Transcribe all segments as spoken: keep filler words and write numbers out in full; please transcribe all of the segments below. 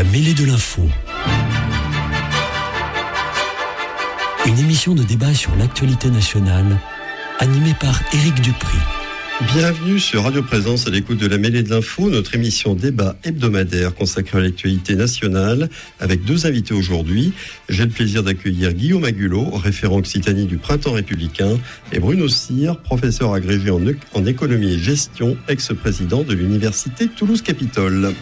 mêlée de l'info. Une émission de débat sur l'actualité nationale, animée par Éric Dupri. Bienvenue sur Radio Présence à l'écoute de la mêlée de l'info, notre émission débat hebdomadaire consacrée à l'actualité nationale, avec deux invités aujourd'hui. J'ai le plaisir d'accueillir Guillaume Agulot, référent Occitanie du Printemps républicain, et Bruno Cyr, professeur agrégé en, en économie et gestion, ex-président de l'Université Toulouse-Capitole.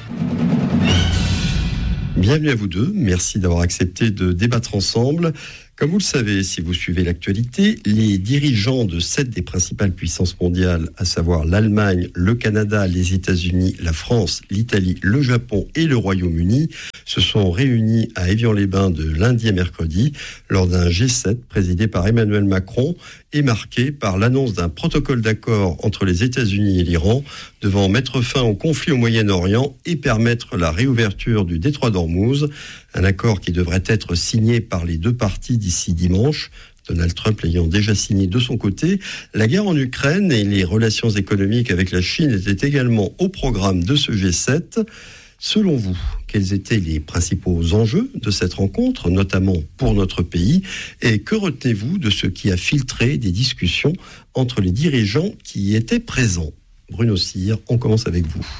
Bienvenue à vous deux, merci d'avoir accepté de débattre ensemble. Comme vous le savez, si vous suivez l'actualité, les dirigeants de sept des principales puissances mondiales, à savoir l'Allemagne, le Canada, les États-Unis, la France, l'Italie, le Japon et le Royaume-Uni, se sont réunis à Évian-les-Bains de lundi à mercredi lors d'un G sept présidé par Emmanuel Macron et marqué par l'annonce d'un protocole d'accord entre les États-Unis et l'Iran devant mettre fin au conflit au Moyen-Orient et permettre la réouverture du détroit d'Ormuz, un accord qui devrait être signé par les deux parties d'ici dimanche. Donald Trump l'ayant déjà signé de son côté. La guerre en Ukraine et les relations économiques avec la Chine étaient également au programme de ce G sept. Selon vous, quels étaient les principaux enjeux de cette rencontre, notamment pour notre pays, et que retenez-vous de ce qui a filtré des discussions entre les dirigeants qui y étaient présents ? Bruno Cyr, on commence avec vous.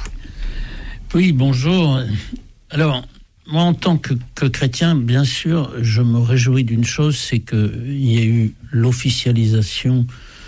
Oui, bonjour. Alors, moi, en tant que, que chrétien, bien sûr, je me réjouis d'une chose, c'est qu'il y a eu l'officialisation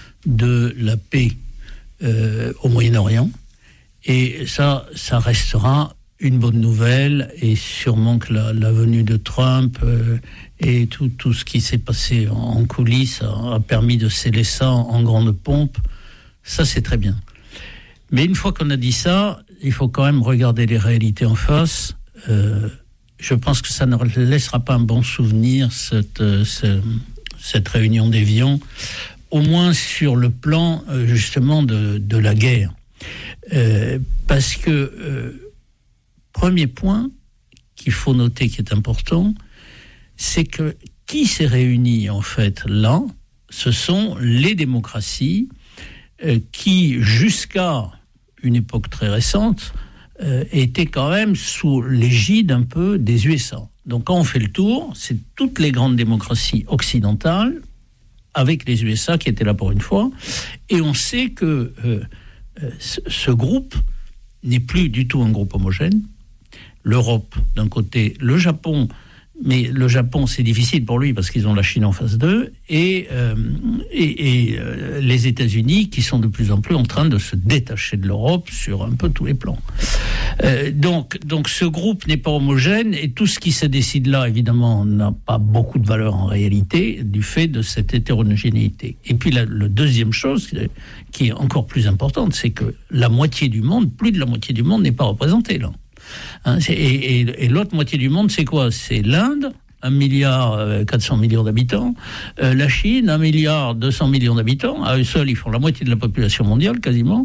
de la paix euh, au Moyen-Orient. Et ça, ça restera une bonne nouvelle, et sûrement que la, la venue de Trump euh, et tout, tout ce qui s'est passé en, en coulisses a, a permis de sceller ça en, en grande pompe. Ça, c'est très bien. Mais une fois qu'on a dit ça, il faut quand même regarder les réalités en face. Euh, je pense que ça ne laissera pas un bon souvenir, cette, euh, cette, cette réunion d'Évian, au moins sur le plan, euh, justement, de, de la guerre. Euh, parce que... Euh, Premier point qu'il faut noter, qui est important, c'est que qui s'est réuni en fait là, ce sont les démocraties euh, qui, jusqu'à une époque très récente, euh, étaient quand même sous l'égide un peu des U S A. Donc quand on fait le tour, c'est toutes les grandes démocraties occidentales, avec les U S A qui étaient là pour une fois, et on sait que euh, euh, ce, ce groupe n'est plus du tout un groupe homogène. L'Europe, d'un côté, le Japon, mais le Japon, c'est difficile pour lui parce qu'ils ont la Chine en face d'eux, et, euh, et, et euh, les États-Unis qui sont de plus en plus en train de se détacher de l'Europe sur un peu tous les plans. Euh, donc, donc ce groupe n'est pas homogène, et tout ce qui se décide là, évidemment, n'a pas beaucoup de valeur en réalité, du fait de cette hétérogénéité. Et puis la, la deuxième chose, qui est encore plus importante, c'est que la moitié du monde, plus de la moitié du monde n'est pas représentée là. Hein, et, et, et l'autre moitié du monde, c'est quoi ? C'est l'Inde, un milliard quatre cents millions d'habitants, euh, la Chine, un milliard deux cents millions d'habitants, à eux seuls, ils font la moitié de la population mondiale, quasiment,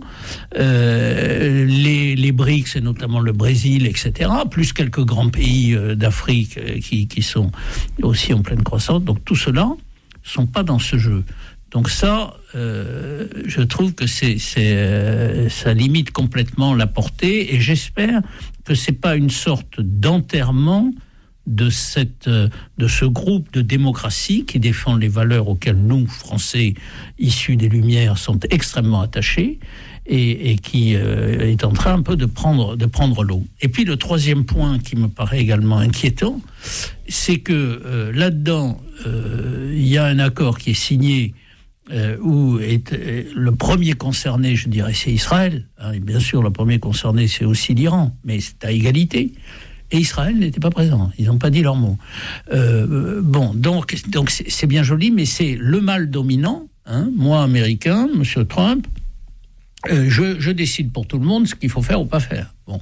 euh, les, les BRICS, et notamment le Brésil, et cetera, plus quelques grands pays euh, d'Afrique euh, qui, qui sont aussi en pleine croissance. Donc tout cela ne sont pas dans ce jeu. Donc ça, euh, je trouve que c'est, c'est, euh, ça limite complètement la portée, et j'espère que c'est pas une sorte d'enterrement de cette, de ce groupe de démocratie qui défend les valeurs auxquelles nous, Français, issus des Lumières, sont extrêmement attachés, et, et qui euh, est en train un peu de prendre, de prendre l'eau. Et puis le troisième point qui me paraît également inquiétant, c'est que euh, là-dedans, euh, il y a un accord qui est signé. Euh, où est, euh, le premier concerné, je dirais, c'est Israël. Hein, et bien sûr, le premier concerné, c'est aussi l'Iran, mais c'est à égalité. Et Israël n'était pas présent. Ils n'ont pas dit leur mot. Euh, bon, donc, donc c'est, c'est bien joli, mais c'est le mal dominant. Hein, moi, américain, Monsieur Trump, euh, je, je décide pour tout le monde ce qu'il faut faire ou pas faire. Bon.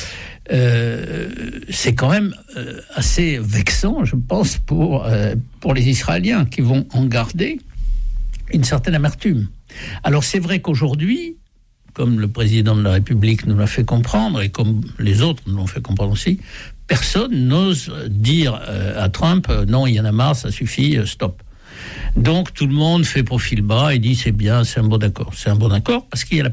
Euh, c'est quand même euh, assez vexant, je pense, pour, euh, pour les Israéliens qui vont en garder une certaine amertume. Alors c'est vrai qu'aujourd'hui, comme le président de la République nous l'a fait comprendre, et comme les autres nous l'ont fait comprendre aussi, personne n'ose dire euh, à Trump euh, « non, il y en a marre, ça suffit, euh, stop ». Donc tout le monde fait profil bas et dit « c'est bien, c'est un bon accord ». C'est un bon accord parce qu'il y a la paix.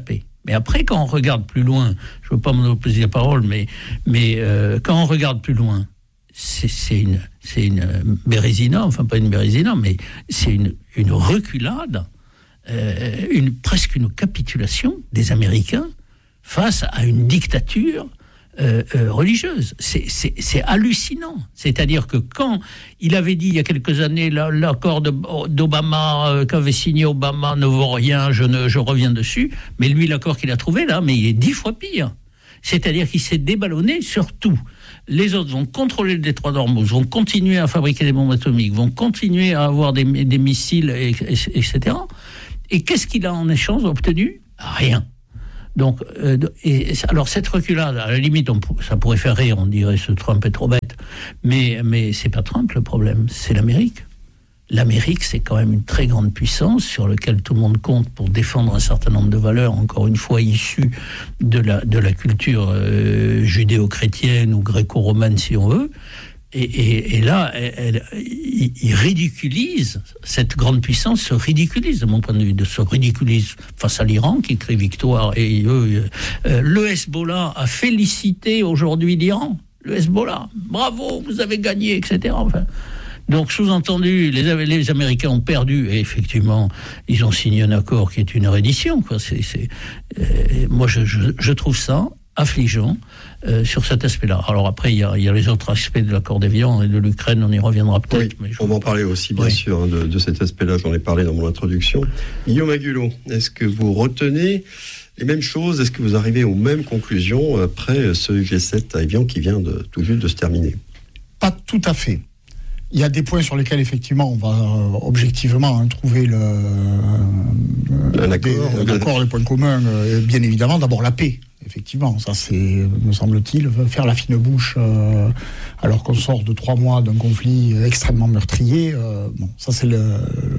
Mais après, quand on regarde plus loin, je ne veux pas monopoliser la parole, mais, mais euh, quand on regarde plus loin, c'est, c'est une, c'est une bérésina, enfin pas une bérésina, mais c'est une, une reculade, euh, une, presque une capitulation des Américains face à une dictature Euh, euh, religieuse. C'est, c'est, c'est hallucinant. C'est-à-dire que quand il avait dit il y a quelques années la, l'accord de, d'Obama euh, qu'avait signé Obama ne vaut rien, je, ne, je reviens dessus, mais lui l'accord qu'il a trouvé là, mais il est dix fois pire. C'est-à-dire qu'il s'est déballonné sur tout. Les autres vont contrôler le détroit d'Ormuz, vont continuer à fabriquer des bombes atomiques, vont continuer à avoir des, des missiles, et, et, et cetera. Et qu'est-ce qu'il a en échange obtenu ? Rien. Donc, euh, et, alors cette reculade, à la limite, on, ça pourrait faire rire, on dirait ce Trump est trop bête, mais, mais c'est pas Trump le problème, c'est l'Amérique. L'Amérique, c'est quand même une très grande puissance sur laquelle tout le monde compte pour défendre un certain nombre de valeurs, encore une fois issues de la, de la culture euh, judéo-chrétienne ou gréco-romaine, si on veut. Et, et, et là, elle, elle, il, il ridiculise, cette grande puissance se ridiculise, de mon point de vue, de se ridiculise face à l'Iran, qui crie victoire. Et eux, euh, le Hezbollah a félicité aujourd'hui l'Iran. Le Hezbollah, bravo, vous avez gagné, et cetera. Enfin, donc, sous-entendu, les, les Américains ont perdu, et effectivement, ils ont signé un accord qui est une reddition, quoi. C'est, c'est, euh, moi, je, je, je trouve ça affligeant. Euh, sur cet aspect-là. Alors après, il y, y a les autres aspects de l'accord d'Évian et de l'Ukraine, on y reviendra peut-être. Oui, mais je... on va en parler aussi, bien oui. sûr, de, de cet aspect-là, j'en ai parlé dans mon introduction. Guillaume Agulot, est-ce que vous retenez les mêmes choses ? Est-ce que vous arrivez aux mêmes conclusions après ce G sept à Évian qui vient de, tout juste de se terminer ? Pas tout à fait. Il y a des points sur lesquels, effectivement, on va euh, objectivement hein, trouver le, euh, un accord, des, des, accord, les points communs, euh, bien évidemment. D'abord, la paix. Effectivement, ça c'est, me semble-t-il, faire la fine bouche euh, alors qu'on sort de trois mois d'un conflit extrêmement meurtrier. Euh, bon, ça c'est le,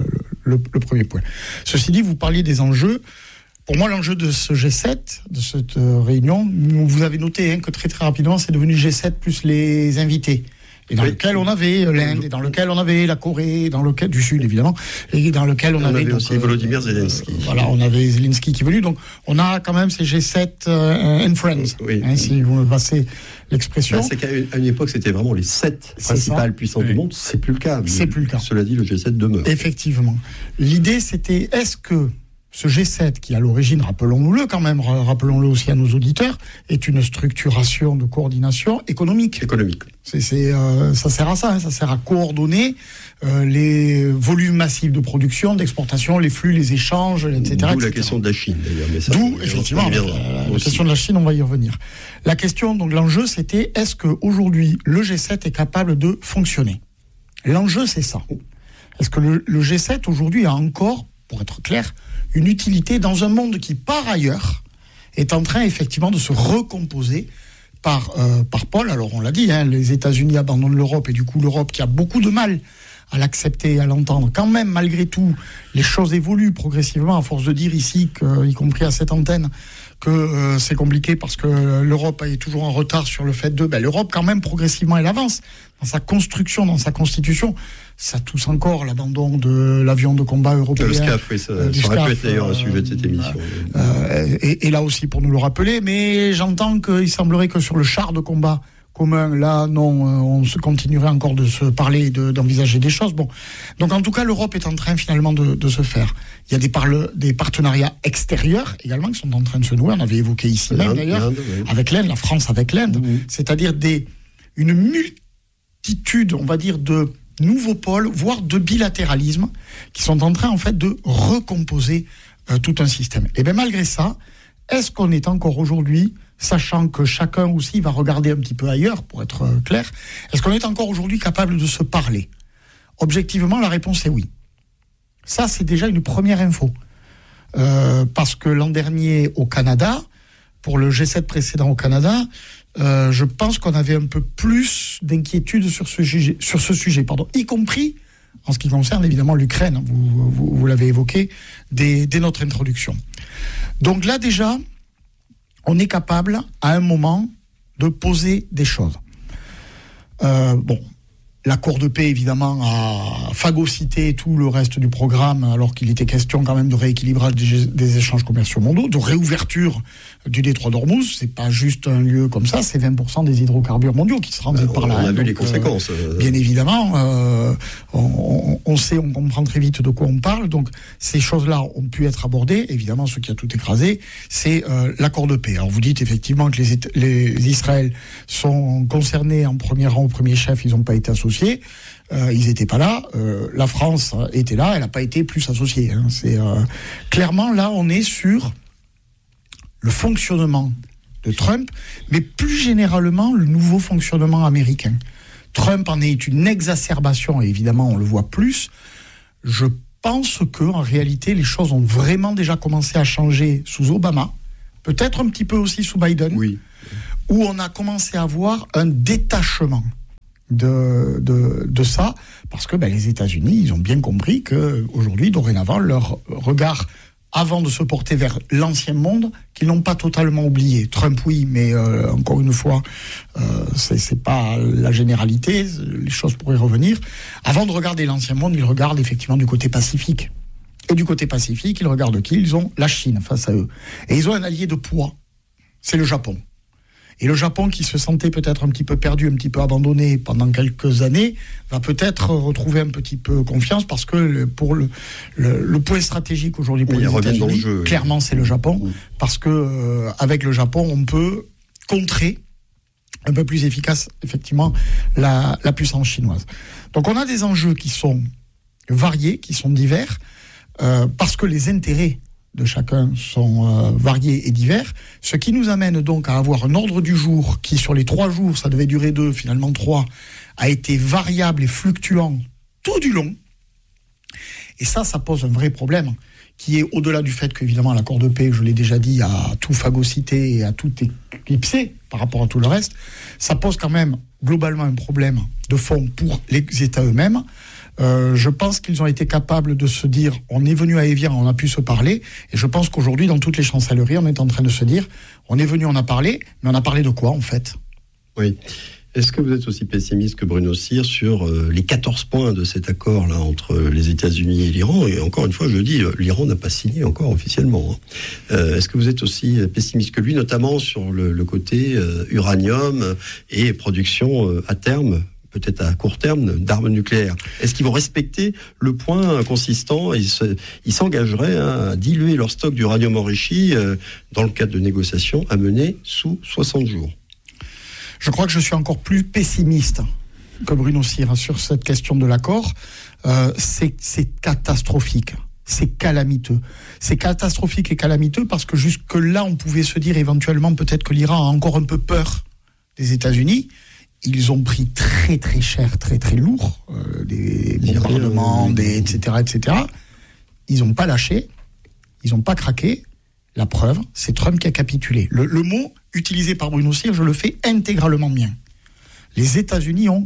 le, le premier point. Ceci dit, vous parliez des enjeux. Pour moi, l'enjeu de ce G sept, de cette euh, réunion, vous avez noté hein, que très très rapidement, c'est devenu G sept plus les invités. Et dans oui. lequel on avait l'Inde, et dans lequel on avait la Corée, dans lequel du Sud évidemment, et dans lequel on, on avait, avait donc, aussi euh, Volodymyr Zelensky. Euh, voilà, on avait Zelensky qui est venu. Donc, on a quand même ces G sept euh, and friends, oui. hein, si vous me passez l'expression. Bah, c'est qu'à une, à une époque, c'était vraiment les sept principales puissances oui. du monde. C'est plus le cas. C'est plus le cas. Cela dit, le G sept demeure. Effectivement. L'idée, c'était est-ce que ce G sept, qui à l'origine, rappelons-nous-le quand même, rappelons-le aussi à nos auditeurs, est une structuration de coordination économique. Économique. C'est, c'est, euh, ça sert à ça, hein, ça sert à coordonner euh, les volumes massifs de production, d'exportation, les flux, les échanges, et cetera. D'où et cetera. La question de la Chine, d'ailleurs. Mais ça, D'où, effectivement, la, la, la question de la Chine, on va y revenir. La question, donc l'enjeu, c'était est-ce qu'aujourd'hui, le G sept est capable de fonctionner ? L'enjeu, c'est ça. Est-ce que le, le G sept, aujourd'hui, a encore, pour être clair, une utilité dans un monde qui, par ailleurs, est en train effectivement de se recomposer par, euh, par Paul. Alors on l'a dit, hein, les États-Unis abandonnent l'Europe et du coup l'Europe qui a beaucoup de mal à l'accepter et à l'entendre. Quand même, malgré tout, les choses évoluent progressivement à force de dire ici, que, y compris à cette antenne, que euh, c'est compliqué parce que l'Europe est toujours en retard sur le fait de... Ben, l'Europe, quand même, progressivement, elle avance dans sa construction, dans sa constitution. Ça tousse encore l'abandon de l'avion de combat européen. Le SCAF, oui, ça, euh, ça aurait pu être d'ailleurs euh, un sujet de cette émission. Euh, et, et là aussi, pour nous le rappeler, mais j'entends qu'il semblerait que sur le char de combat commun, là, non, on se continuerait encore de se parler et de, d'envisager des choses. Bon. Donc, en tout cas, l'Europe est en train, finalement, de, de se faire. Il y a des, parle, des partenariats extérieurs, également, qui sont en train de se nouer. On avait évoqué ici même, d'ailleurs, l'Inde, oui. avec l'Inde, la France avec l'Inde. Mmh. C'est-à-dire des, une multitude, on va dire, de nouveaux pôles, voire de bilatéralisme, qui sont en train, en fait, de recomposer euh, tout un système. Et bien, malgré ça, est-ce qu'on est encore aujourd'hui, sachant que chacun aussi va regarder un petit peu ailleurs, pour être euh, clair, est-ce qu'on est encore aujourd'hui capable de se parler ? Objectivement, la réponse est oui. Ça, c'est déjà une première info. Euh, parce que l'an dernier, au Canada, pour le G sept précédent au Canada, euh, je pense qu'on avait un peu plus d'inquiétude sur ce sujet, sur ce sujet pardon, y compris en ce qui concerne évidemment l'Ukraine, vous, vous, vous l'avez évoqué, dès, dès notre introduction. Donc là, déjà, on est capable, à un moment, de poser des choses. Euh, bon, L'accord de paix, évidemment, a phagocyté tout le reste du programme, alors qu'il était question quand même de rééquilibrage des, des échanges commerciaux mondiaux, de réouverture du détroit d'Ormuz. C'est pas juste un lieu comme ça, c'est vingt pour cent des hydrocarbures mondiaux qui se rendent ben, par là. On a hein, vu donc, les conséquences. Euh, bien évidemment, euh, on, on sait, on comprend très vite de quoi on parle. Donc, ces choses-là ont pu être abordées. Évidemment, ce qui a tout écrasé, c'est euh, l'accord de paix. Alors, vous dites effectivement que les, les Israël sont concernés en premier rang, au premier chef, ils n'ont pas été associés. Euh, ils n'étaient pas là. Euh, la France était là, elle n'a pas été plus associée. Hein. C'est euh, clairement là, on est sur le fonctionnement de Trump, mais plus généralement le nouveau fonctionnement américain. Trump en est une exacerbation, et évidemment on le voit plus. Je pense que en réalité les choses ont vraiment déjà commencé à changer sous Obama, peut-être un petit peu aussi sous Biden, oui. où on a commencé à voir un détachement De, de, de ça, parce que ben, les États-Unis, ils ont bien compris qu'aujourd'hui, dorénavant, leur regard, avant de se porter vers l'ancien monde, qu'ils n'ont pas totalement oublié. Trump, oui, mais euh, encore une fois, euh, c'est, c'est pas la généralité, les choses pourraient revenir. Avant de regarder l'ancien monde, ils regardent effectivement du côté pacifique. Et du côté pacifique, ils regardent qui ? Ils ont la Chine face à eux. Et ils ont un allié de poids, c'est le Japon. Et le Japon, qui se sentait peut-être un petit peu perdu, un petit peu abandonné pendant quelques années, va peut-être retrouver un petit peu confiance, parce que le, pour le, le, le point stratégique aujourd'hui pour Mais les États-Unis, jeu, clairement, oui. c'est le Japon, oui. parce que euh, avec le Japon, on peut contrer un peu plus efficace, effectivement, la, la puissance chinoise. Donc, on a des enjeux qui sont variés, qui sont divers, euh, parce que les intérêts de chacun sont euh, variés et divers, ce qui nous amène donc à avoir un ordre du jour qui, sur les trois jours, ça devait durer deux, finalement trois, a été variable et fluctuant tout du long. Et ça, ça pose un vrai problème, qui est au-delà du fait qu'évidemment l'accord de paix, je l'ai déjà dit, a tout phagocyté et a tout éclipsé par rapport à tout le reste. Ça pose quand même globalement un problème de fond pour les États eux-mêmes. Euh, je pense qu'ils ont été capables de se dire, on est venu à Évian, on a pu se parler, et je pense qu'aujourd'hui, dans toutes les chancelleries, on est en train de se dire, on est venu, on a parlé, mais on a parlé de quoi, en fait ? Oui. Est-ce que vous êtes aussi pessimiste que Bruno Cyr sur euh, les quatorze points de cet accord-là entre les États-Unis et l'Iran ? Et encore une fois, je dis, l'Iran n'a pas signé encore officiellement. Hein. Euh, est-ce que vous êtes aussi pessimiste que lui, notamment sur le, le côté euh, uranium et production euh, à terme, peut-être à court terme, d'armes nucléaires ? Est-ce qu'ils vont respecter le point consistant ? Ils, se, ils s'engageraient hein, à diluer leur stock d'uranium enrichi euh, dans le cadre de négociations à mener sous soixante jours. Je crois que je suis encore plus pessimiste que Bruno Cyr sur cette question de l'accord. Euh, c'est, c'est catastrophique. C'est calamiteux. C'est catastrophique et calamiteux parce que jusque-là, on pouvait se dire éventuellement peut-être que l'Iran a encore un peu peur des États-Unis. Ils ont pris très très cher, très très lourd, euh, des bombardements, des, et cetera, et cetera. Ils n'ont pas lâché, ils n'ont pas craqué. La preuve, c'est Trump qui a capitulé. Le, le mot utilisé par Bruno Cyr, je le fais intégralement mien. Les États-Unis ont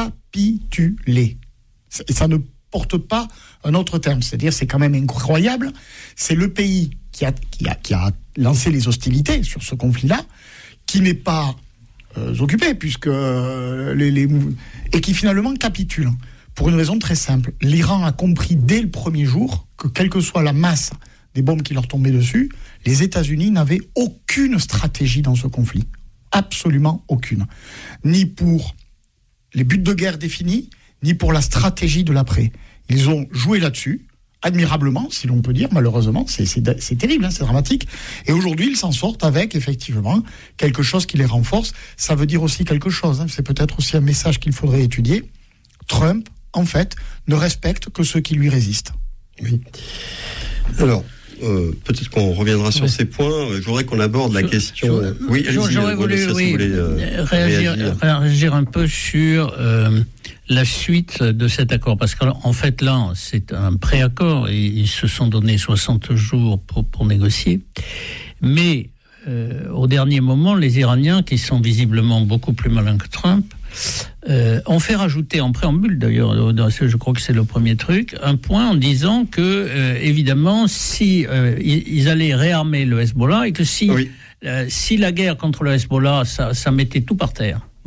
capitulé. Et ça ne porte pas un autre terme. C'est-à-dire, c'est quand même incroyable. C'est le pays qui a, qui a, qui a lancé les hostilités sur ce conflit-là, qui n'est pas euh, occupé, puisque euh, les, les, et qui finalement capitule. Pour une raison très simple. L'Iran a compris dès le premier jour que, quelle que soit la masse des bombes qui leur tombaient dessus, les États-Unis n'avaient aucune stratégie dans ce conflit. Absolument aucune. Ni pour les buts de guerre définis, ni pour la stratégie de l'après. Ils ont joué là-dessus, admirablement, si l'on peut dire, malheureusement. C'est, c'est, c'est terrible, hein, c'est dramatique. Et aujourd'hui, ils s'en sortent avec, effectivement, quelque chose qui les renforce. Ça veut dire aussi quelque chose. Hein, c'est peut-être aussi un message qu'il faudrait étudier. Trump, en fait, ne respecte que ceux qui lui résistent. Oui. Alors... Euh, peut-être qu'on reviendra sur oui. ces points. Je voudrais qu'on aborde la je, question. Je, oui, j'aurais voulu ça, oui, si voulez, euh, réagir, réagir. réagir un peu sur euh, la suite de cet accord. Parce qu'en fait, là, c'est un pré-accord et ils se sont donné soixante jours pour, pour négocier. Mais euh, au dernier moment, les Iraniens, qui sont visiblement beaucoup plus malins que Trump, Euh, on fait rajouter en préambule, d'ailleurs, je crois que c'est le premier truc, un point en disant que, euh, évidemment, si euh, ils allaient réarmer le Hezbollah et que si, oui. euh, si la guerre contre le Hezbollah, ça, ça mettait tout par terre.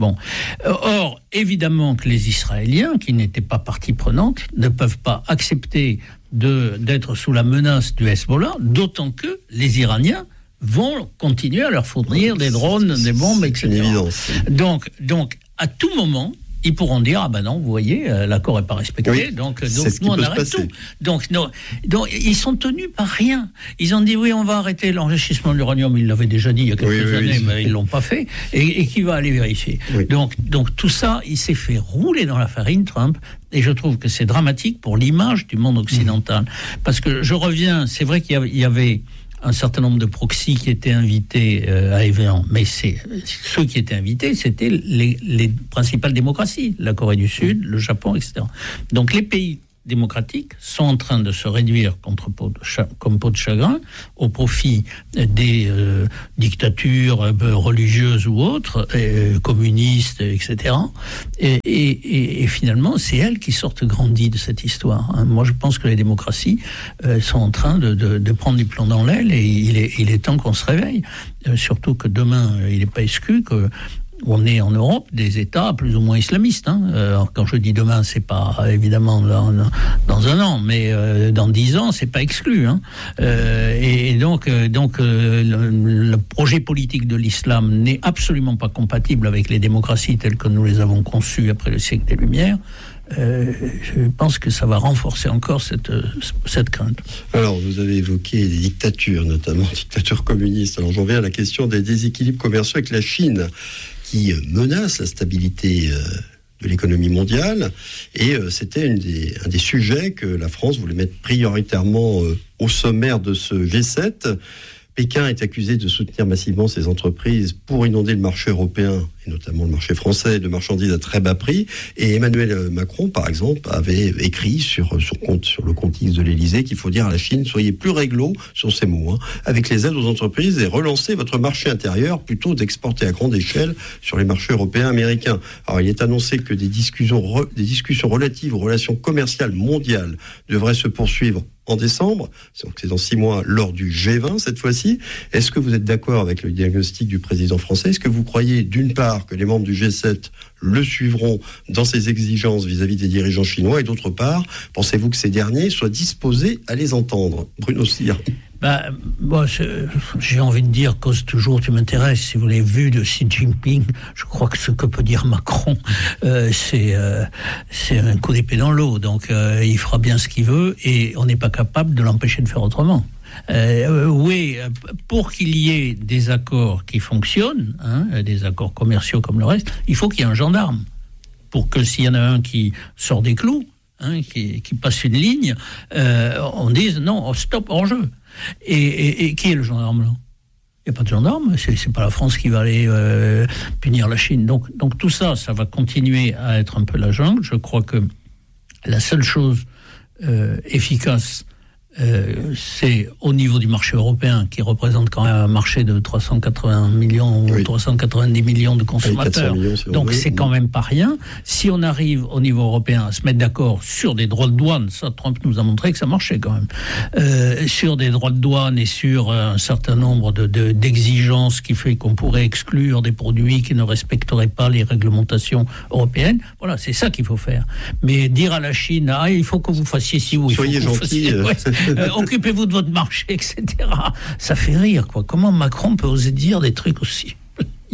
Bon. Or, évidemment que les Israéliens, qui n'étaient pas partie prenante, ne peuvent pas accepter de, d'être sous la menace du Hezbollah, d'autant que les Iraniens vont continuer à leur fournir des drones, des bombes, et cetera. C'est une évidence. Donc, donc, à tout moment, ils pourront dire, ah ben non, vous voyez, euh, l'accord n'est pas respecté, oui, donc, donc nous on arrête tout. Donc, non, donc ils sont tenus par rien. Ils ont dit, oui, on va arrêter l'enrichissement de l'uranium, ils l'avaient déjà dit il y a quelques oui, oui, années, oui, mais ils ne l'ont pas fait, et, et qui va aller vérifier. Oui. Donc, donc tout ça, il s'est fait rouler dans la farine, Trump, et je trouve que c'est dramatique pour l'image du monde occidental. Mmh. Parce que je reviens, c'est vrai qu'il y avait un certain nombre de proxys qui étaient invités euh, à Évian, mais c'est, ceux qui étaient invités, c'était les, les principales démocraties, la Corée du Sud, le Japon, et cetera. Donc les pays démocratiques sont en train de se réduire contre peau de cha- comme peau de chagrin au profit des euh, dictatures euh, religieuses ou autres, euh, communistes, et cetera. Et, et, et finalement, c'est elles qui sortent grandies de cette histoire. Hein. Moi, je pense que les démocraties euh, sont en train de, de, de prendre du plomb dans l'aile et il est, il est temps qu'on se réveille. Euh, surtout que demain, il n'est pas exclu que on est en Europe des États plus ou moins islamistes. Hein. Euh, quand je dis demain, c'est pas évidemment dans, dans un an, mais euh, dans dix ans, c'est pas exclu. Hein. Euh, et donc, euh, donc euh, le, le projet politique de l'islam n'est absolument pas compatible avec les démocraties telles que nous les avons conçues après le siècle des Lumières. Euh, je pense que ça va renforcer encore cette, cette crainte. Alors, vous avez évoqué des dictatures, notamment dictatures communistes. Alors, j'en viens à la question des déséquilibres commerciaux avec la Chine, qui menace la stabilité de l'économie mondiale. Et c'était une des, un des sujets que la France voulait mettre prioritairement au sommaire de ce G sept. Pékin est accusé de soutenir massivement ces entreprises pour inonder le marché européen, et notamment le marché français, de marchandises à très bas prix. Et Emmanuel Macron, par exemple, avait écrit sur, sur, compte, sur le compte X de l'Élysée qu'il faut dire à la Chine, soyez plus réglo sur ces mots, hein, avec les aides aux entreprises et relancez votre marché intérieur plutôt d'exporter à grande échelle sur les marchés européens, américains. Alors, il est annoncé que des discussions, re, des discussions relatives aux relations commerciales mondiales devraient se poursuivre en décembre, donc c'est dans six mois, lors du G vingt cette fois-ci. Est-ce que vous êtes d'accord avec le diagnostic du président français ? Est-ce que vous croyez, d'une part, que les membres du G sept le suivront dans ses exigences vis-à-vis des dirigeants chinois, et d'autre part, pensez-vous que ces derniers soient disposés à les entendre ? Bruno Cyr. Bah, moi, j'ai envie de dire, cause toujours, tu m'intéresses, si vous l'avez vu de Xi Jinping, je crois que ce que peut dire Macron, euh, c'est, euh, c'est un coup d'épée dans l'eau. Donc, euh, il fera bien ce qu'il veut et on n'est pas capable de l'empêcher de faire autrement. Euh, oui, pour qu'il y ait des accords qui fonctionnent, hein, des accords commerciaux comme le reste, il faut qu'il y ait un gendarme. Pour que s'il y en a un qui sort des clous, hein, qui, qui passe une ligne, euh, on dise non, stop, hors jeu. Et, et, et qui est le gendarme là ? Il n'y a pas de gendarme, c'est, c'est pas la France qui va aller euh, punir la Chine. Donc, donc tout ça, ça va continuer à être un peu la jungle. Je crois que la seule chose euh, efficace, Euh, c'est au niveau du marché européen, qui représente quand même un marché de trois cent quatre-vingts millions ou oui. trois cent quatre-vingt-dix millions de consommateurs. millions, si donc c'est quand même pas rien. Si on arrive au niveau européen à se mettre d'accord sur des droits de douane, ça Trump nous a montré que ça marchait quand même, euh, sur des droits de douane et sur un certain nombre de, de, d'exigences qui fait qu'on pourrait exclure des produits qui ne respecteraient pas les réglementations européennes, voilà, c'est ça qu'il faut faire. Mais dire à la Chine, ah, il faut que vous fassiez ci ou il Soyez faut que gentil, vous fassiez... Ouais. Euh, occupez-vous de votre marché, et cetera. Ça fait rire, quoi. Comment Macron peut oser dire des trucs aussi inutiles ?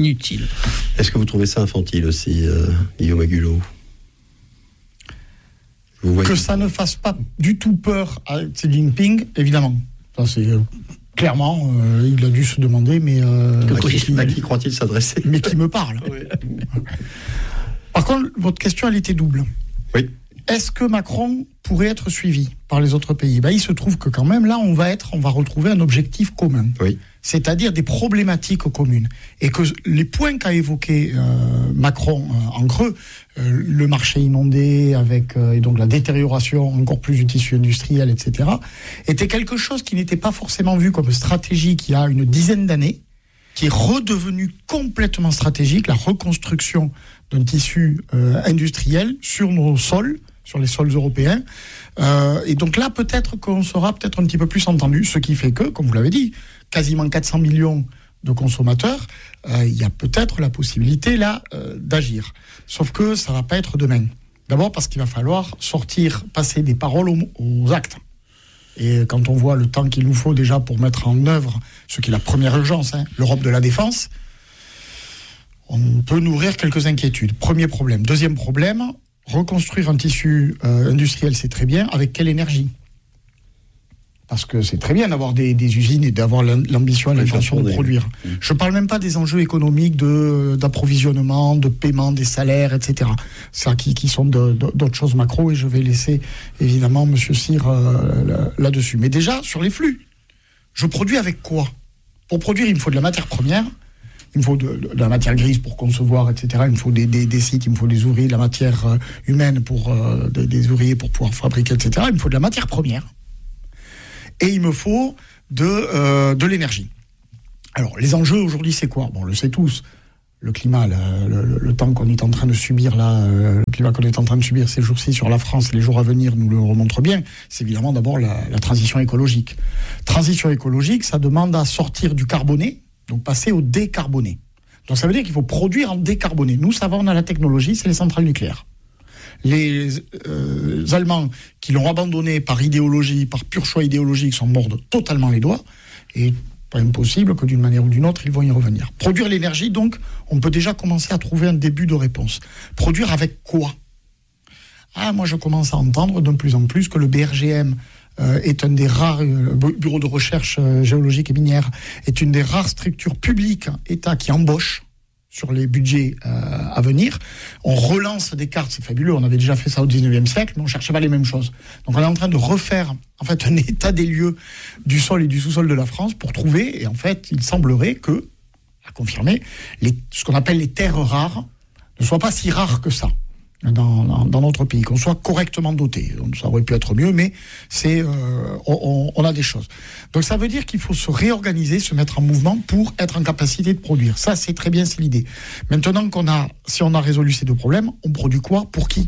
Est-ce que vous trouvez ça infantile aussi, euh, Guillaume Agulot ? Vous voyez... Que ça ne fasse pas du tout peur à Xi Jinping, évidemment. Ça, c'est euh, clairement, euh, il a dû se demander, mais euh, à, qui, qui, à qui croit-il s'adresser ? Mais qui me parle. Oui. Par contre, votre question, elle était double. Oui. Est-ce que Macron pourrait être suivi par les autres pays ? Ben, il se trouve que quand même, là, on va être, on va retrouver un objectif commun. Oui. C'est-à-dire des problématiques communes. Et que les points qu'a évoqués euh, Macron, euh, en creux, euh, le marché inondé, avec euh, et donc la détérioration encore plus du tissu industriel, et cetera, était quelque chose qui n'était pas forcément vu comme stratégique il y a une dizaine d'années, qui est redevenu complètement stratégique, la reconstruction d'un tissu euh, industriel sur nos sols, sur les sols européens. Euh, et donc là, peut-être qu'on sera peut-être un petit peu plus entendu, ce qui fait que, comme vous l'avez dit, quasiment quatre cents millions de consommateurs, euh, il y a peut-être la possibilité là euh, d'agir. Sauf que ça va pas être demain. D'abord parce qu'il va falloir sortir, passer des paroles aux, aux actes. Et quand on voit le temps qu'il nous faut déjà pour mettre en œuvre ce qui est la première urgence, hein, l'Europe de la défense, on peut nourrir quelques inquiétudes. Premier problème. Deuxième problème, reconstruire un tissu euh, industriel, c'est très bien. Avec quelle énergie ? Parce que c'est très bien d'avoir des, des usines et d'avoir l'ambition et l'intention de produire. Mmh. Je ne parle même pas des enjeux économiques de, d'approvisionnement, de paiement des salaires, et cetera. Ça qui, qui sont de, de, d'autres choses macro, et je vais laisser évidemment M. Cyr euh, là-dessus. Mais déjà, sur les flux, je produis avec quoi ? Pour produire, il me faut de la matière première, il me faut de, de, de la matière grise pour concevoir, et cetera. Il me faut des, des, des sites, il me faut des ouvriers, de la matière euh, humaine pour euh, des, des ouvriers pour pouvoir fabriquer, et cetera. Il me faut de la matière première. Et il me faut de, euh, de l'énergie. Alors, les enjeux aujourd'hui, c'est quoi ? Bon, on le sait tous. Le climat, le, le, le temps qu'on est en train de subir là, euh, le climat qu'on est en train de subir ces jours-ci sur la France, les jours à venir nous le remontrent bien. C'est évidemment d'abord la, la transition écologique. Transition écologique, ça demande à sortir du carboné, donc passer au décarboné. Donc ça veut dire qu'il faut produire en décarboné. Nous, ça va, on a la technologie, c'est les centrales nucléaires. Les euh, Allemands qui l'ont abandonné par idéologie, par pur choix idéologique, s'en mordent totalement les doigts. Et pas impossible que d'une manière ou d'une autre, ils vont y revenir. Produire l'énergie, donc, on peut déjà commencer à trouver un début de réponse. Produire avec quoi ? Ah, moi, je commence à entendre de plus en plus que le B R G M euh, est un des rares, euh, bureau de recherche euh, géologique et minière, est une des rares structures publiques, État, qui embauche sur les budgets euh, à venir. On relance des cartes, c'est fabuleux, on avait déjà fait ça au dix-neuvième siècle, mais on ne cherchait pas les mêmes choses. Donc on est en train de refaire en fait, un état des lieux du sol et du sous-sol de la France pour trouver, et en fait, il semblerait que, à confirmer, les, ce qu'on appelle les terres rares ne soient pas si rares que ça dans, dans, dans notre pays, qu'on soit correctement doté. Ça aurait pu être mieux, mais c'est, euh, on, on a des choses. Donc ça veut dire qu'il faut se réorganiser, se mettre en mouvement pour être en capacité de produire. Ça, c'est très bien, c'est l'idée. Maintenant qu'on a, si on a résolu ces deux problèmes, on produit quoi ? Pour qui ?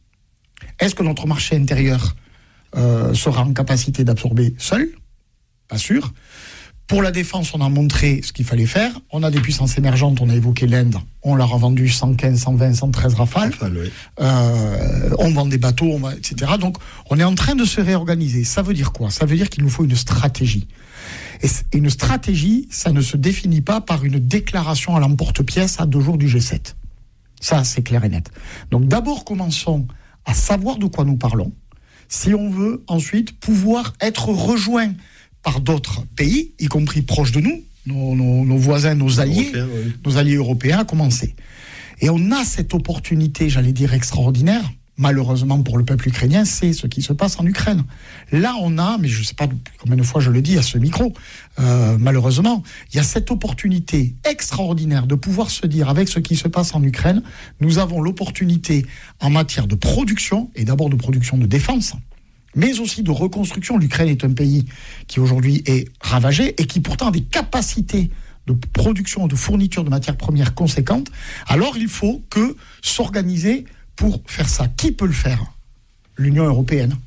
Est-ce que notre marché intérieur euh, sera en capacité d'absorber seul ? Pas sûr. Pour la défense, on a montré ce qu'il fallait faire. On a des puissances émergentes, on a évoqué l'Inde, on leur a vendu cent quinze, cent vingt, cent treize rafales. Rafale, oui. euh, on vend des bateaux, on va, et cetera. Donc, on est en train de se réorganiser. Ça veut dire quoi ? Ça veut dire qu'il nous faut une stratégie. Et une stratégie, ça ne se définit pas par une déclaration à l'emporte-pièce à deux jours du G sept. Ça, c'est clair et net. Donc, d'abord, commençons à savoir de quoi nous parlons. Si on veut ensuite pouvoir être rejoint par d'autres pays, y compris proches de nous, nos, nos, nos voisins, nos alliés, Européens, oui. nos alliés européens, à commencer. Et on a cette opportunité, j'allais dire extraordinaire, malheureusement pour le peuple ukrainien, c'est ce qui se passe en Ukraine. Là, on a, mais je ne sais pas combien de fois je le dis à ce micro, euh, malheureusement, il y a cette opportunité extraordinaire de pouvoir se dire, avec ce qui se passe en Ukraine, nous avons l'opportunité en matière de production, et d'abord de production de défense, mais aussi de reconstruction. L'Ukraine est un pays qui aujourd'hui est ravagé et qui pourtant a des capacités de production, de fourniture de matières premières conséquentes. Alors il faut que s'organiser pour faire ça. Qui peut le faire ? L'Union européenne.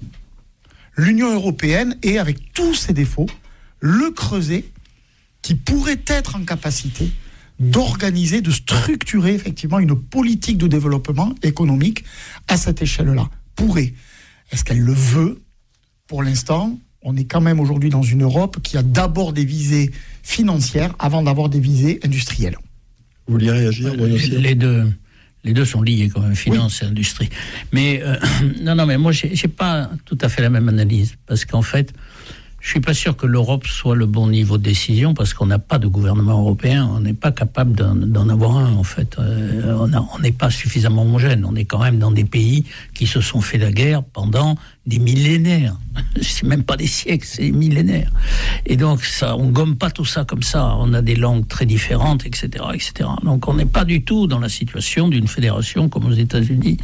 L'Union européenne est, avec tous ses défauts, le creuset qui pourrait être en capacité d'organiser, de structurer effectivement une politique de développement économique à cette échelle-là. Pourrait. Est-ce qu'elle le veut ? Pour l'instant, on est quand même aujourd'hui dans une Europe qui a d'abord des visées financières avant d'avoir des visées industrielles. Vous voulez réagir ? les, les deux, les deux sont liés quand même, finance oui. et industrie. Mais euh, non, non, mais moi, j'ai, j'ai pas tout à fait la même analyse, parce qu'en fait, je suis pas sûr que l'Europe soit le bon niveau de décision, parce qu'on n'a pas de gouvernement européen, on n'est pas capable d'en, d'en avoir un, en fait. Euh, on n'est pas suffisamment homogène, on est quand même dans des pays qui se sont fait la guerre pendant des millénaires. C'est même pas des siècles, c'est des millénaires. Et donc, ça, on gomme pas tout ça comme ça. On a des langues très différentes, et cetera, et cetera. Donc, on n'est pas du tout dans la situation d'une fédération comme aux États-Unis.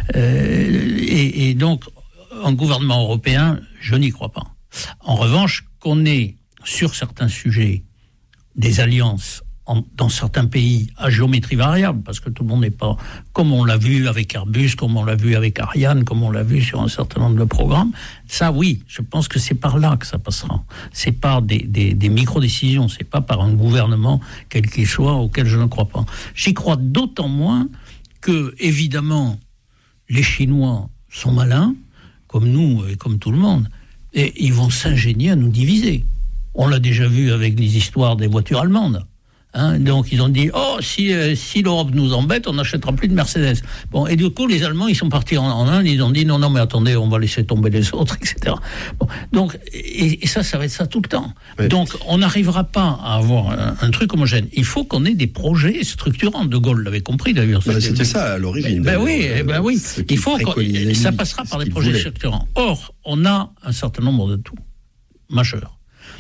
Euh, et, et donc, un gouvernement européen, je n'y crois pas. En revanche, qu'on ait sur certains sujets des alliances en, dans certains pays à géométrie variable, parce que tout le monde n'est pas, comme on l'a vu avec Airbus, comme on l'a vu avec Ariane, comme on l'a vu sur un certain nombre de programmes. Ça, oui, je pense que c'est par là que ça passera. C'est par des, des, des micro-décisions, c'est pas par un gouvernement, quel qu'il soit, auquel je ne crois pas. J'y crois d'autant moins que, évidemment, les Chinois sont malins, comme nous et comme tout le monde, et ils vont s'ingénier à nous diviser. On l'a déjà vu avec les histoires des voitures allemandes. Hein, donc ils ont dit, oh, si, euh, si l'Europe nous embête, on n'achètera plus de Mercedes. Bon, et du coup, les Allemands, ils sont partis en, en Inde, ils ont dit, non, non, mais attendez, on va laisser tomber les autres, et cetera. Bon, donc, et, et ça, ça va être ça tout le temps. Oui. Donc, on n'arrivera pas à avoir un, un truc homogène. Il faut qu'on ait des projets structurants. De Gaulle l'avait compris, d'ailleurs. Bah, c'était, c'était ça, à l'origine. Ben oui, euh, ben oui. Il faut qu'on, ça passera par des projets voulait. structurants. Or, on a un certain nombre de tout majeurs.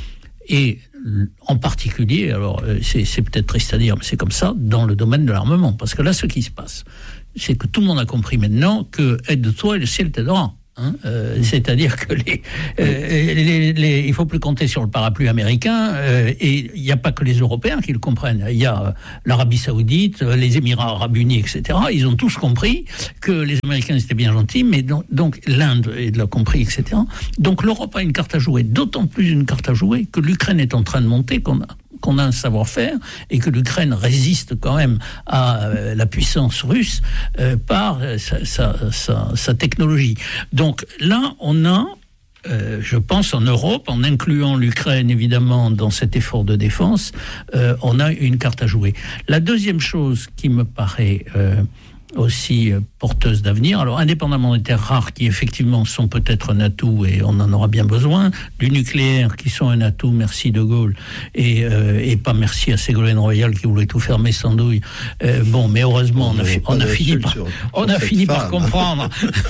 Et en particulier, alors c'est, c'est peut-être triste à dire, mais c'est comme ça, dans le domaine de l'armement. Parce que là, ce qui se passe, c'est que tout le monde a compris maintenant que aide-toi et le ciel t'aidera. Hein, euh, c'est-à-dire que les, euh, les, les, il faut plus compter sur le parapluie américain, euh, et il n'y a pas que les Européens qui le comprennent. Il y a euh, l'Arabie Saoudite, les Émirats Arabes Unis, et cetera. Ils ont tous compris que les Américains étaient bien gentils, mais donc, donc l'Inde l'a compris, et cetera. Donc l'Europe a une carte à jouer, d'autant plus une carte à jouer que l'Ukraine est en train de monter, qu'on a qu'on a un savoir-faire et que l'Ukraine résiste quand même à euh, la puissance russe euh, par euh, sa, sa, sa, sa technologie. Donc là, on a, euh, je pense, en Europe, en incluant l'Ukraine évidemment dans cet effort de défense, euh, on a une carte à jouer. La deuxième chose qui me paraît euh, aussi euh, porteuse d'avenir, alors indépendamment des terres rares qui effectivement sont peut-être un atout et on en aura bien besoin, du nucléaire qui sont un atout, merci De Gaulle, et, euh, et pas merci à Ségolène Royal qui voulait tout fermer sans douille. Euh, bon, mais heureusement on a, fi- on a fini par, on a fini par comprendre,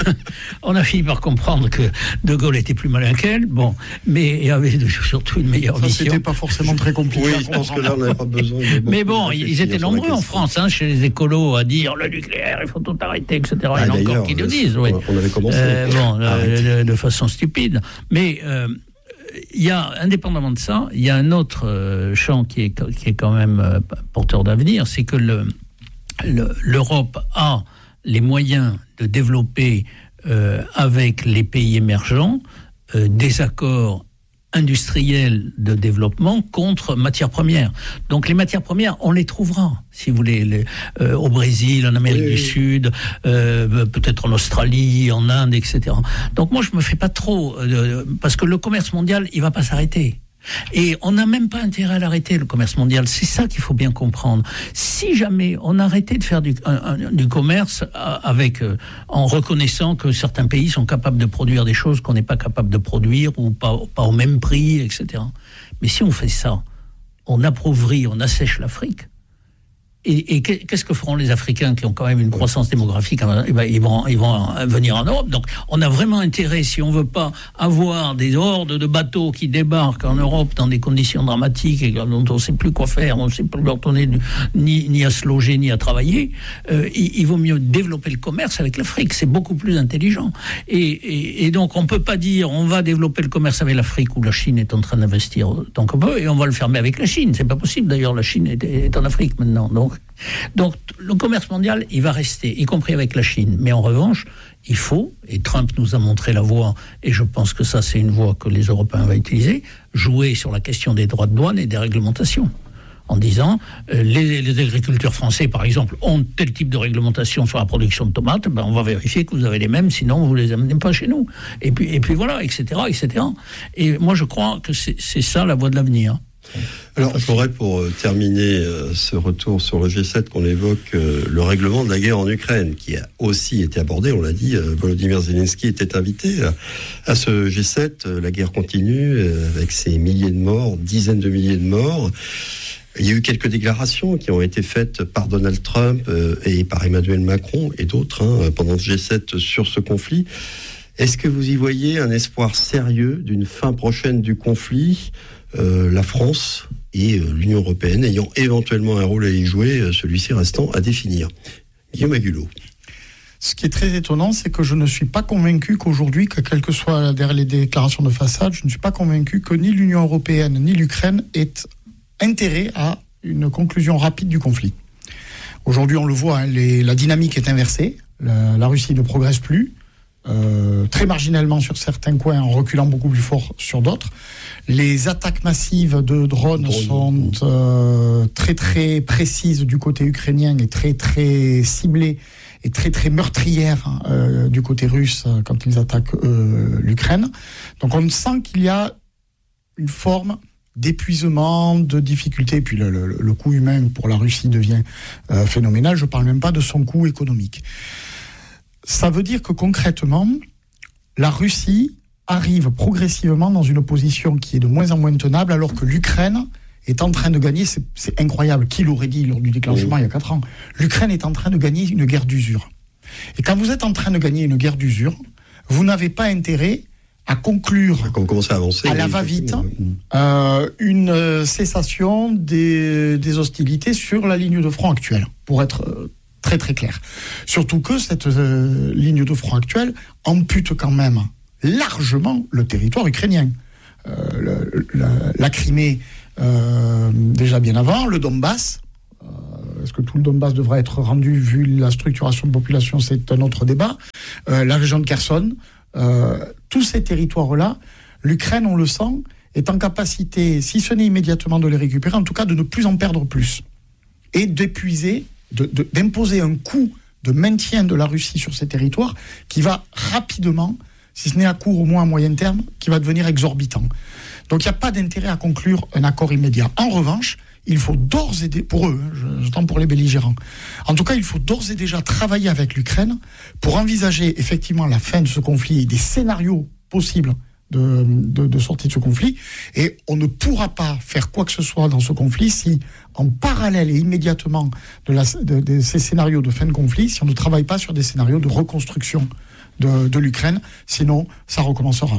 on a fini par comprendre que De Gaulle était plus malin qu'elle, bon, mais il avait surtout une meilleure ça, vision. C'était pas forcément très compliqué. Oui, je pense que là on n'avait pas besoin. De mais bon, ils étaient nombreux en France, hein, chez les écolos, à dire le nucléaire, il faut tout arrêter, et cetera. Ah, il y en a encore qui le disent, oui. On avait commencé. Euh, bon, euh, de, de façon stupide. Mais euh, il y a, indépendamment de ça, il y a un autre euh, champ qui est, qui est quand même euh, porteur d'avenir, c'est que le, le, l'Europe a les moyens de développer euh, avec les pays émergents euh, des accords industriels de développement contre matières premières. Donc les matières premières, on les trouvera, si vous voulez, les, euh, au Brésil, en Amérique oui. du Sud, euh, peut-être en Australie, en Inde, et cetera. Donc moi, je me fais pas trop, euh, parce que le commerce mondial, il va pas s'arrêter. Et on n'a même pas intérêt à l'arrêter, le commerce mondial. C'est ça qu'il faut bien comprendre. Si jamais on arrêtait de faire du, un, un, du commerce avec, euh, en reconnaissant que certains pays sont capables de produire des choses qu'on n'est pas capable de produire ou pas, pas au même prix, et cetera. Mais si on fait ça, on appauvrit, on assèche l'Afrique. Et, et qu'est-ce que feront les Africains qui ont quand même une croissance démographique? Eh ben, ils vont, ils vont venir en Europe. Donc, on a vraiment intérêt, si on veut pas avoir des hordes de bateaux qui débarquent en Europe dans des conditions dramatiques et dont on ne sait plus quoi faire, on ne sait plus leur donner ni, ni à se loger ni à travailler, euh, il, il vaut mieux développer le commerce avec l'Afrique. C'est beaucoup plus intelligent. Et, et, et donc, on peut pas dire on va développer le commerce avec l'Afrique où la Chine est en train d'investir tant qu'on peut et on va le fermer avec la Chine. C'est pas possible. D'ailleurs, la Chine est, est en Afrique maintenant. Donc, Donc, le commerce mondial, il va rester, y compris avec la Chine. Mais en revanche, il faut, et Trump nous a montré la voie, et je pense que ça, c'est une voie que les Européens vont utiliser, jouer sur la question des droits de douane et des réglementations. En disant, euh, les, les agriculteurs français, par exemple, ont tel type de réglementation sur la production de tomates, ben on va vérifier que vous avez les mêmes, sinon vous ne les amenez pas chez nous. Et puis, et puis voilà, et cetera, et cetera. Et moi, je crois que c'est, c'est ça la voie de l'avenir. Alors, je voudrais pour euh, terminer euh, ce retour sur le G sept qu'on évoque euh, le règlement de la guerre en Ukraine, qui a aussi été abordé, on l'a dit, euh, Volodymyr Zelensky était invité à, à ce G sept, euh, la guerre continue euh, avec ses milliers de morts, dizaines de milliers de morts. Il y a eu quelques déclarations qui ont été faites par Donald Trump euh, et par Emmanuel Macron et d'autres hein, pendant ce G sept sur ce conflit. Est-ce que vous y voyez un espoir sérieux d'une fin prochaine du conflit ? Euh, la France et euh, l'Union européenne ayant éventuellement un rôle à y jouer, euh, celui-ci restant à définir. Guillaume Agulot. Ce qui est très étonnant, c'est que je ne suis pas convaincu qu'aujourd'hui, que quelles que soient derrière les déclarations de façade, je ne suis pas convaincu que ni l'Union européenne ni l'Ukraine aient intérêt à une conclusion rapide du conflit. Aujourd'hui, on le voit, hein, les, la dynamique est inversée. La, la Russie ne progresse plus, euh, très marginalement sur certains coins, en reculant beaucoup plus fort sur d'autres. Les attaques massives de drones Drone. sont euh, très très précises du côté ukrainien et très très ciblées et très très meurtrières euh, du côté russe euh, quand ils attaquent euh, l'Ukraine. Donc on sent qu'il y a une forme d'épuisement, de difficulté, et puis le, le, le coût humain pour la Russie devient euh, phénoménal. Je ne parle même pas de son coût économique. Ça veut dire que concrètement, la Russie arrive progressivement dans une position qui est de moins en moins tenable, alors que l'Ukraine est en train de gagner, c'est, c'est incroyable, qui l'aurait dit lors du déclenchement oui. il y a quatre ans, l'Ukraine est en train de gagner une guerre d'usure. Et quand vous êtes en train de gagner une guerre d'usure, vous n'avez pas intérêt à conclure à, avancer, à la va-vite euh, une euh, cessation des, des hostilités sur la ligne de front actuelle, pour être euh, très très clair. Surtout que cette euh, ligne de front actuelle ampute quand même largement le territoire ukrainien. Euh, le, la, la Crimée, euh, déjà bien avant, le Donbass. Euh, est-ce que tout le Donbass devrait être rendu, vu la structuration de population, c'est un autre débat. Euh, la région de Kherson. Euh, tous ces territoires-là, l'Ukraine, on le sent, est en capacité, si ce n'est immédiatement de les récupérer, en tout cas de ne plus en perdre plus. Et d'épuiser, de, de, d'imposer un coût de maintien de la Russie sur ces territoires qui va rapidement, si ce n'est à court, au moins à moyen terme, qui va devenir exorbitant. Donc il n'y a pas d'intérêt à conclure un accord immédiat. En revanche, il faut d'ores et déjà, pour eux, hein, j'entends pour les belligérants, en tout cas, il faut d'ores et déjà travailler avec l'Ukraine pour envisager effectivement la fin de ce conflit et des scénarios possibles de, de, de sortie de ce conflit. Et on ne pourra pas faire quoi que ce soit dans ce conflit si, en parallèle et immédiatement de, la, de, de ces scénarios de fin de conflit, si on ne travaille pas sur des scénarios de reconstruction de, de l'Ukraine. Sinon, ça recommencera.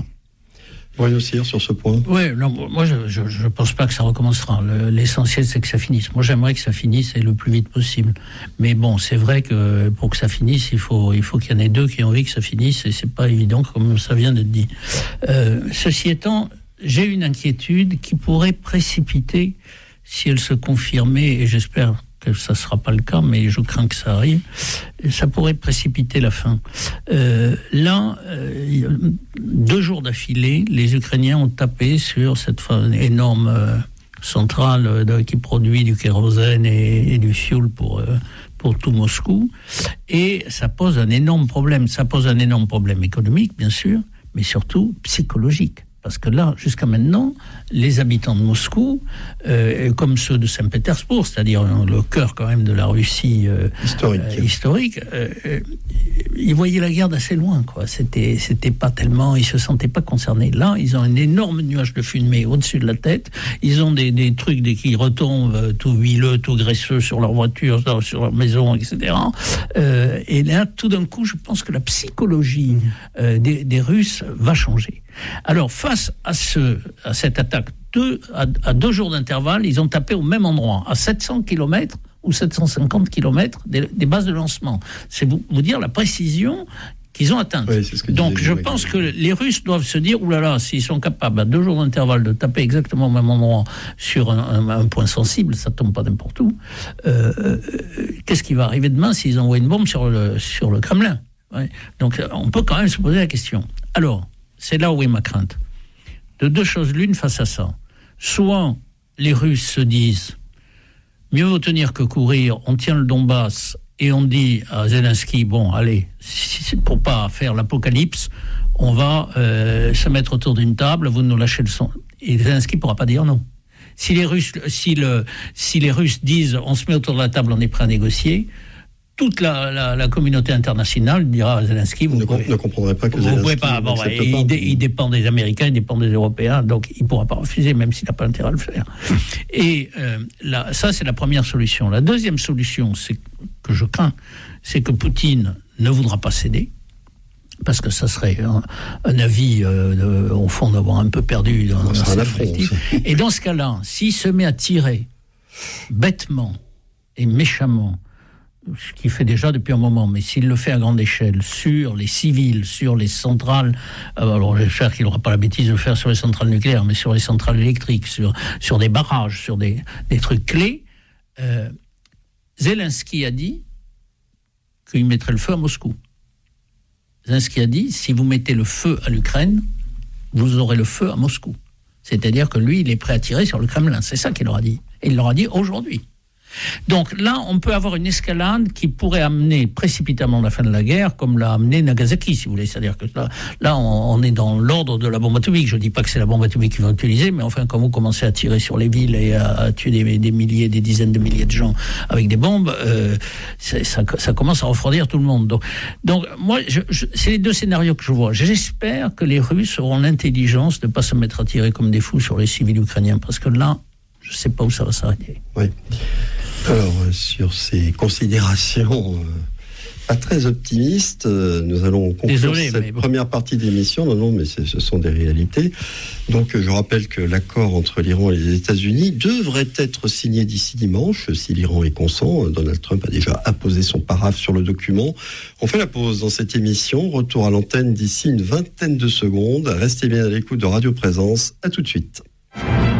Bruno Cyr, sur ce point. Oui, non, moi je ne pense pas que ça recommencera. Le, l'essentiel, c'est que ça finisse. Moi, j'aimerais que ça finisse et le plus vite possible. Mais bon, c'est vrai que pour que ça finisse, il faut, il faut qu'il y en ait deux qui ont envie que ça finisse, et c'est pas évident, comme ça vient d'être dit. Euh, ceci étant, j'ai une inquiétude qui pourrait précipiter, si elle se confirmait, et j'espère que ça ne sera pas le cas, mais je crains que ça arrive, ça pourrait précipiter la fin. Euh, là, euh, deux jours d'affilée, les Ukrainiens ont tapé sur cette énorme euh, centrale euh, qui produit du kérosène et, et du fioul pour, euh, pour tout Moscou, et ça pose un énorme problème. Ça pose un énorme problème économique, bien sûr, mais surtout psychologique. Parce que là, jusqu'à maintenant, les habitants de Moscou, euh, comme ceux de Saint-Pétersbourg, c'est-à-dire le cœur quand même de la Russie euh, historique, euh, historique euh, euh, ils voyaient la guerre d'assez loin, quoi. C'était, c'était pas tellement, ils se sentaient pas concernés. Là, ils ont un énorme nuage de fumée au-dessus de la tête. Ils ont des, des trucs des, qui retombent tout huileux, tout graisseux sur leur voiture, sur leur maison, et cetera. Euh, et là, tout d'un coup, je pense que la psychologie euh, des, des Russes va changer. Alors, face à, ce, à cette attaque, deux, à, à deux jours d'intervalle, ils ont tapé au même endroit, à sept cents kilomètres ou sept cent cinquante kilomètres des, des bases de lancement. C'est vous, vous dire la précision qu'ils ont atteinte. Oui, c'est ce que Donc, je pense que les Russes doivent se dire, oulala, s'ils sont capables, à deux jours d'intervalle, de taper exactement au même endroit sur un, un, un point sensible, ça tombe pas n'importe où, euh, euh, qu'est-ce qui va arriver demain s'ils envoient une bombe sur le, sur le Kremlin? Ouais. Donc, on peut quand même se poser la question. Alors, c'est là où est ma crainte. De deux choses l'une face à ça. Soit les Russes se disent mieux vaut tenir que courir, on tient le Donbass et on dit à Zelensky, bon, allez, pour pas faire l'apocalypse, on va euh, se mettre autour d'une table, vous nous lâchez le son. Et Zelensky ne pourra pas dire non. Si les Russes, si le, si les Russes disent on se met autour de la table, on est prêt à négocier, toute la, la, la communauté internationale dira à Zelensky, vous ne, pouvez, ne comprendrait pas que vous Zelensky pouvez pas. Bon, bah, il, pas. Il, il dépend des Américains, il dépend des Européens, donc il ne pourra pas refuser, même s'il n'a pas intérêt à le faire. Et euh, là, ça, c'est la première solution. La deuxième solution, c'est que je crains, c'est que Poutine ne voudra pas céder, parce que ça serait un, un avis, euh, de, au fond, d'avoir un peu perdu dans, dans cette perspective. Et dans ce cas-là, s'il se met à tirer bêtement et méchamment, ce qu'il fait déjà depuis un moment, mais s'il le fait à grande échelle, sur les civils, sur les centrales, alors j'espère qu'il n'aura pas la bêtise de le faire sur les centrales nucléaires, mais sur les centrales électriques, sur, sur des barrages, sur des, des trucs clés, euh, Zelensky a dit qu'il mettrait le feu à Moscou. Zelensky a dit, si vous mettez le feu à l'Ukraine, vous aurez le feu à Moscou. C'est-à-dire que lui, il est prêt à tirer sur le Kremlin. C'est ça qu'il leur a dit. Et il leur a dit aujourd'hui. Donc là, on peut avoir une escalade qui pourrait amener précipitamment la fin de la guerre, comme l'a amené Nagasaki, si vous voulez. C'est-à-dire que là, là on, on est dans l'ordre de la bombe atomique. Je ne dis pas que c'est la bombe atomique qu'ils vont utiliser, mais enfin, quand vous commencez à tirer sur les villes et à, à tuer des, des milliers, des dizaines de milliers de gens avec des bombes, euh, ça, ça commence à refroidir tout le monde. Donc, donc moi, je, je, c'est les deux scénarios que je vois. J'espère que les Russes auront l'intelligence de ne pas se mettre à tirer comme des fous sur les civils ukrainiens, parce que là, je ne sais pas où ça va s'arrêter. Oui. Alors, sur ces considérations euh, pas très optimistes, euh, nous allons conclure Désolé, cette bon. première partie d'émission. Non, non, mais c'est, ce sont des réalités. Donc, je rappelle que l'accord entre l'Iran et les États-Unis devrait être signé d'ici dimanche, si l'Iran est consent. Donald Trump a déjà apposé son paraphe sur le document. On fait la pause dans cette émission. Retour à l'antenne d'ici une vingtaine de secondes. Restez bien à l'écoute de Radio Présence. À tout de suite.